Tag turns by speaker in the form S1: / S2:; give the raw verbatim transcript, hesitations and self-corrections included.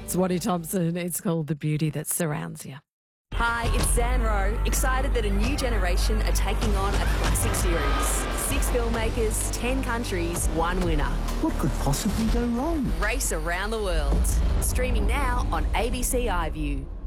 S1: Swanee Thompson. It's called The Beauty That Surrounds You.
S2: Hi, it's Zan Rowe, excited that a new generation are taking on a classic series. Six filmmakers, ten countries, one winner.
S3: What could possibly go wrong?
S2: Race around the world. Streaming now on A B C iView.